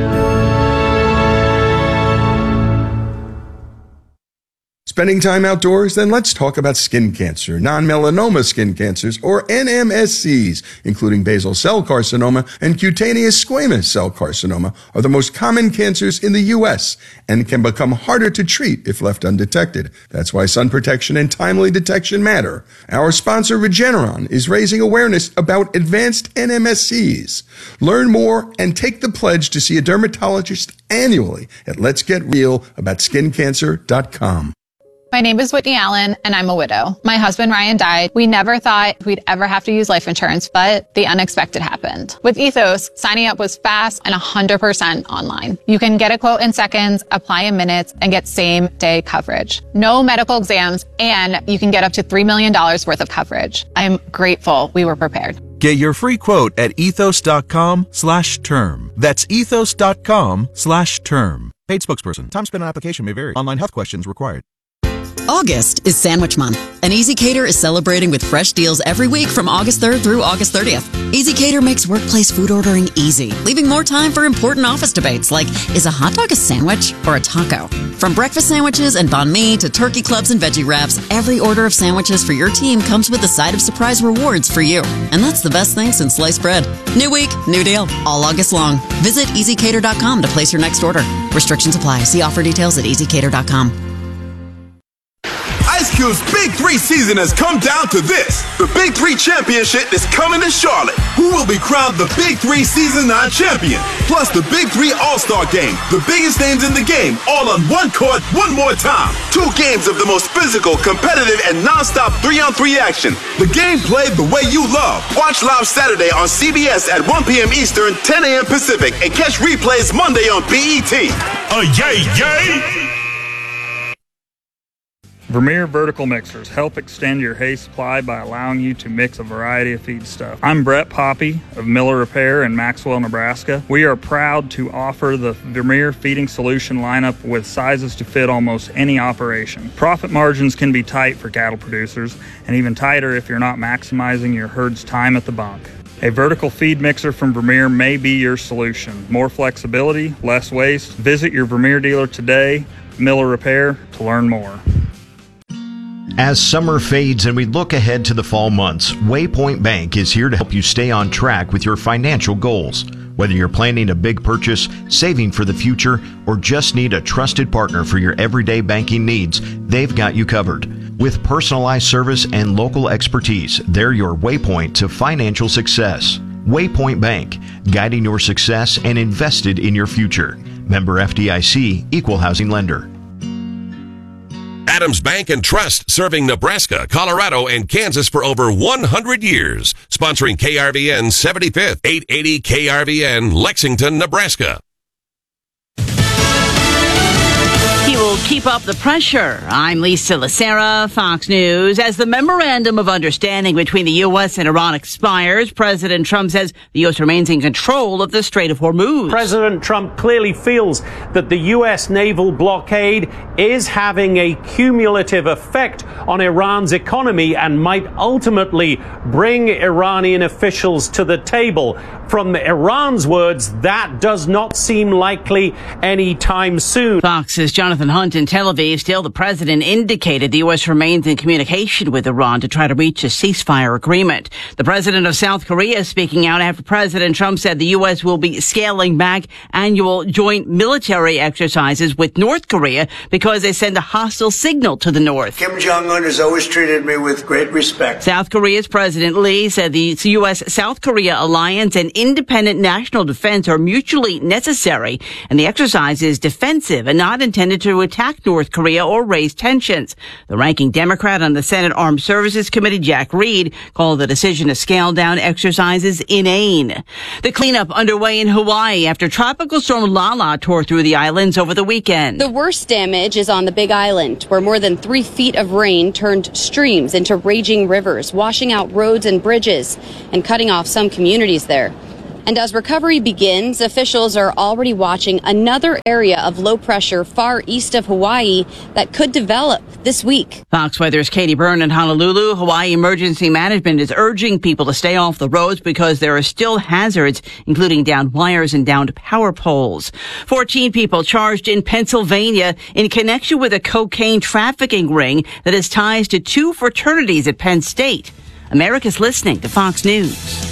Spending time outdoors? Then let's talk about skin cancer. Non-melanoma skin cancers, or NMSCs, including basal cell carcinoma and cutaneous squamous cell carcinoma, are the most common cancers in the U.S. and can become harder to treat if left undetected. That's why sun protection and timely detection matter. Our sponsor, Regeneron, is raising awareness about advanced NMSCs. Learn more and take the pledge to see a dermatologist annually at letsgetrealaboutSkinCancer.com. My name is Whitney Allen, and I'm a widow. My husband, Ryan, died. We never thought we'd ever have to use life insurance, but the unexpected happened. With Ethos, signing up was fast and 100% online. You can get a quote in seconds, apply in minutes, and get same-day coverage. No medical exams, and you can get up to $3 million worth of coverage. I'm grateful we were prepared. Get your free quote at ethos.com/term. That's ethos.com/term. Paid spokesperson. Time spent on application may vary. Online health questions required. August is Sandwich Month, and ezCater is celebrating with fresh deals every week from August 3rd through August 30th. ezCater makes workplace food ordering easy, leaving more time for important office debates like, is a hot dog a sandwich or a taco? From breakfast sandwiches and banh mi to turkey clubs and veggie wraps, every order of sandwiches for your team comes with a side of surprise rewards for you. And that's the best thing since sliced bread. New week, new deal, all August long. Visit ezCater.com to place your next order. Restrictions apply. See offer details at ezCater.com. Ice Cube's Big 3 season has come down to this. The Big 3 Championship is coming to Charlotte. Who will be crowned the Big 3 Season 9 champion? Plus the Big 3 All-Star Game. The biggest names in the game, all on one court, one more time. 2 games of the most physical, competitive, and non-stop 3-on-3 action. The game played the way you love. Watch live Saturday on CBS at 1 p.m. Eastern, 10 a.m. Pacific, and catch replays Monday on BET. Yay, yay! Vermeer Vertical Mixers help extend your hay supply by allowing you to mix a variety of feedstuff. I'm Brett Poppy of Miller Repair in Maxwell, Nebraska. We are proud to offer the Vermeer feeding solution lineup with sizes to fit almost any operation. Profit margins can be tight for cattle producers, and even tighter if you're not maximizing your herd's time at the bunk. A vertical feed mixer from Vermeer may be your solution. More flexibility, less waste. Visit your Vermeer dealer today, Miller Repair, to learn more. As summer fades and we look ahead to the fall months, Waypoint Bank is here to help you stay on track with your financial goals. Whether you're planning a big purchase, saving for the future, or just need a trusted partner for your everyday banking needs, they've got you covered. With personalized service and local expertise, they're your waypoint to financial success. Waypoint Bank, guiding your success and invested in your future. Member FDIC, Equal Housing Lender. Adams Bank and Trust, serving Nebraska, Colorado, and Kansas for over 100 years. Sponsoring KRVN 75th, 880 KRVN, Lexington, Nebraska. He will keep up the pressure. I'm Lisa Lacera, Fox News. As the memorandum of understanding between the U.S. and Iran expires, President Trump says the U.S. remains in control of the Strait of Hormuz. President Trump clearly feels that the U.S. naval blockade is having a cumulative effect on Iran's economy and might ultimately bring Iranian officials to the table from Iran's words, that does not seem likely anytime soon. Fox's Jonathan Hunt in Tel Aviv. Still, the president indicated the U.S. remains in communication with Iran to try to reach a ceasefire agreement. The president of South Korea speaking out after President Trump said the U.S. will be scaling back annual joint military exercises with North Korea because they send a hostile signal to the North. Kim Jong-un has always treated me with great respect. South Korea's President Lee said the U.S.-South Korea alliance and independent national defense are mutually necessary, and the exercise is defensive and not intended to attack North Korea or raise tensions. The ranking Democrat on the Senate Armed Services Committee, Jack Reed, called the decision to scale down exercises inane. The cleanup underway in Hawaii after Tropical Storm Lala tore through the islands over the weekend. The worst damage is on the Big Island, where more than 3 feet of rain turned streams into raging rivers, washing out roads and bridges and cutting off some communities there. And as recovery begins, officials are already watching another area of low pressure far east of Hawaii that could develop this week. Fox Weather's Katie Byrne in Honolulu. Hawaii Emergency Management is urging people to stay off the roads because there are still hazards, including downed wires and downed power poles. 14 people charged in Pennsylvania in connection with a cocaine trafficking ring that has ties to 2 fraternities at Penn State. America's listening to Fox News.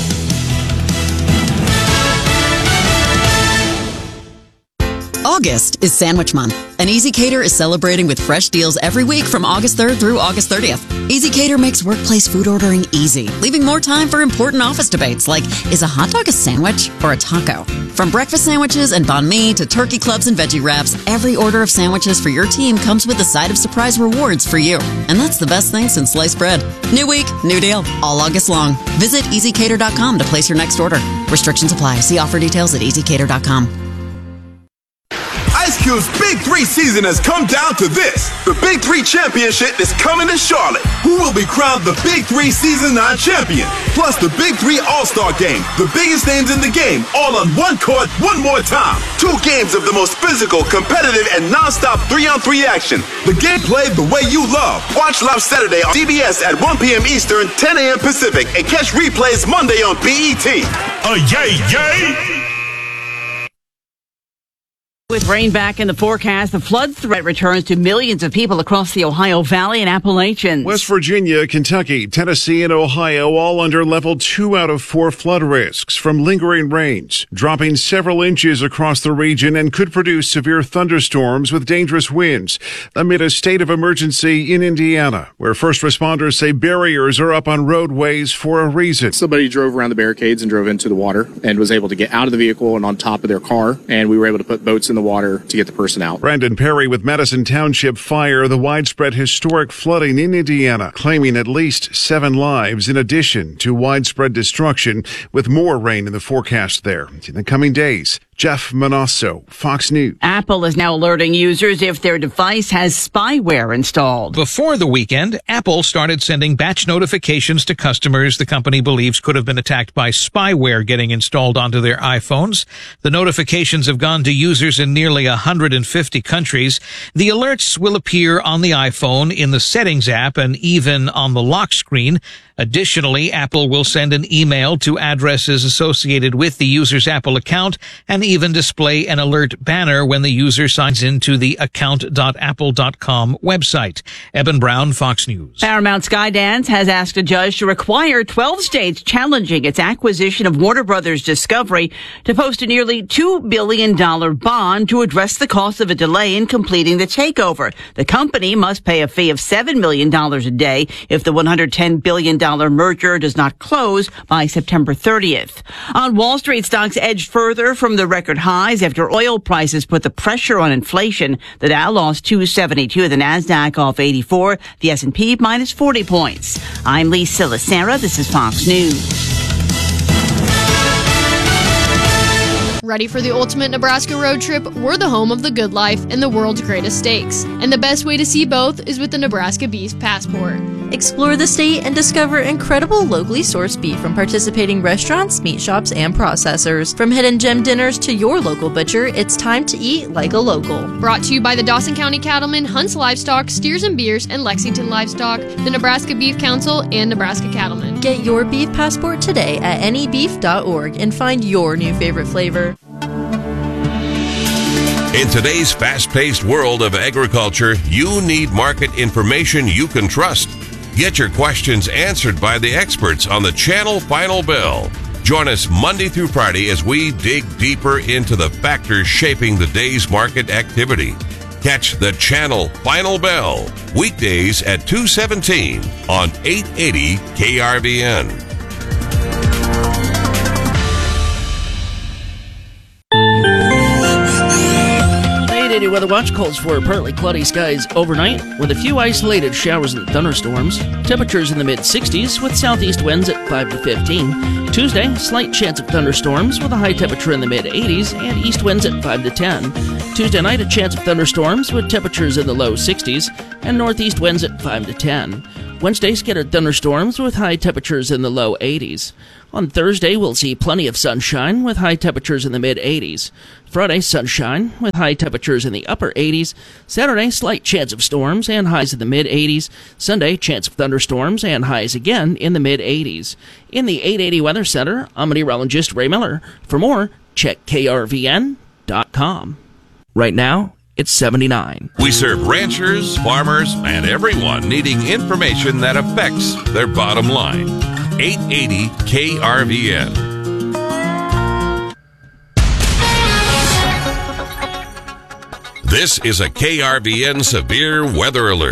August is Sandwich Month, and EasyCater is celebrating with fresh deals every week from August 3rd through August 30th. EasyCater makes workplace food ordering easy, leaving more time for important office debates like, is a hot dog a sandwich or a taco? From breakfast sandwiches and banh mi to turkey clubs and veggie wraps, every order of sandwiches for your team comes with a side of surprise rewards for you. And that's the best thing since sliced bread. New week, new deal, all August long. Visit EasyCater.com to place your next order. Restrictions apply. See offer details at EasyCater.com. Ice Cube's Big 3 season has come down to this. The Big 3 Championship is coming to Charlotte. Who will be crowned the Big 3 Season 9 champion? Plus the Big 3 All-Star Game. The biggest names in the game, all on one court, one more time. 2 games of the most physical, competitive, and non-stop 3-on-3 action. The game played the way you love. Watch live Saturday on CBS at 1 p.m. Eastern, 10 a.m. Pacific, and catch replays Monday on BET. Yay, yay! With rain back in the forecast, the flood threat returns to millions of people across the Ohio Valley and Appalachians. West Virginia, Kentucky, Tennessee, and Ohio all under level 2 out of 4 flood risks from lingering rains, dropping several inches across the region and could produce severe thunderstorms with dangerous winds amid a state of emergency in Indiana, where first responders say barriers are up on roadways for a reason. Somebody drove around the barricades and drove into the water and was able to get out of the vehicle and on top of their car, and we were able to put boats in the water to get the person out. Brandon Perry with Madison Township Fire, the widespread historic flooding in Indiana, claiming at least 7 lives in addition to widespread destruction, with more rain in the forecast there in the coming days. Jeff Manasso, Fox News. Apple is now alerting users if their device has spyware installed. Before the weekend, Apple started sending batch notifications to customers the company believes could have been attacked by spyware getting installed onto their iPhones. The notifications have gone to users in nearly 150 countries. The alerts will appear on the iPhone, in the Settings app, and even on the lock screen. Additionally, Apple will send an email to addresses associated with the user's Apple account and even display an alert banner when the user signs into the account.apple.com website. Eben Brown, Fox News. Paramount Skydance has asked a judge to require 12 states challenging its acquisition of Warner Brothers Discovery to post a nearly $2 billion bond to address the cost of a delay in completing the takeover. The company must pay a fee of $7 million a day if the $110 billion merger does not close by September 30th. On Wall Street, stocks edged further from the record highs after oil prices put the pressure on inflation. The Dow lost 272, the Nasdaq off 84, the S&P minus 40 points. I'm Lisa Lacera. This is Fox News. Ready for the ultimate Nebraska road trip? We're the home of the good life and the world's greatest stakes. And the best way to see both is with the Nebraska Beast Passport. Explore the state and discover incredible locally sourced beef from participating restaurants, meat shops, and processors. From hidden gem dinners to your local butcher, it's time to eat like a local. Brought to you by the Dawson County Cattlemen, Hunts Livestock, Steers and Beers, and Lexington Livestock, the Nebraska Beef Council, and Nebraska Cattlemen. Get your beef passport today at anybeef.org and find your new favorite flavor. In today's fast-paced world of agriculture, you need market information you can trust. Get your questions answered by the experts on the Channel Final Bell. Join us Monday through Friday as we dig deeper into the factors shaping the day's market activity. Catch the Channel Final Bell weekdays at 2:17 on 880 KRVN. Weather Watch calls for partly cloudy skies overnight with a few isolated showers and thunderstorms. Temperatures in the mid-60s with southeast winds at 5 to 15. Tuesday, slight chance of thunderstorms with a high temperature in the mid-80s and east winds at 5 to 10. Tuesday night, a chance of thunderstorms with temperatures in the low 60s and northeast winds at 5 to 10. Wednesday, scattered thunderstorms with high temperatures in the low 80s. On Thursday, we'll see plenty of sunshine with high temperatures in the mid-80s. Friday, sunshine with high temperatures in the upper 80s. Saturday, slight chance of storms and highs in the mid-80s. Sunday, chance of thunderstorms and highs again in the mid-80s. In the 880 Weather Center, I'm meteorologist Ray Miller. For more, check krvn.com. Right now, it's 79. We serve ranchers, farmers, and everyone needing information that affects their bottom line. 880 KRVN. This is a KRVN severe weather alert.